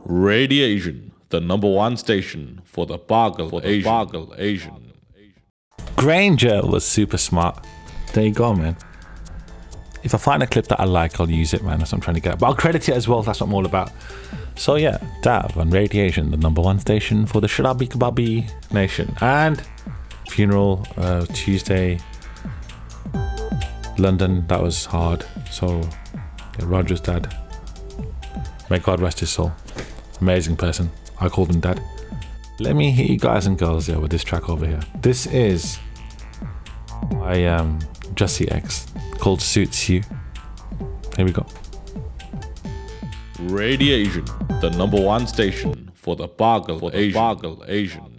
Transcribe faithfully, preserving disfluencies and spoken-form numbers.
Radiation, the number one station for the Bargle for the Asian. Bargle Asian. Granger was super smart. There you go, man. If I find a clip that I like, I'll use it, man. That's what I'm trying to get. But I'll credit it as well. That's what I'm all about. So yeah, Dav on Radiation, the number one station for the Sharabi Kababi Nation. And Funeral, uh, Tuesday, London. That was hard. So yeah, Roger's dad. May God rest his soul. Amazing person. I called him dad. Let me hit you guys and girls here with this track over here. This is by um, Jussie X called Suits You. Here we go. Radiation, the number one station for the Bargle for the Asian. Bargle Asian.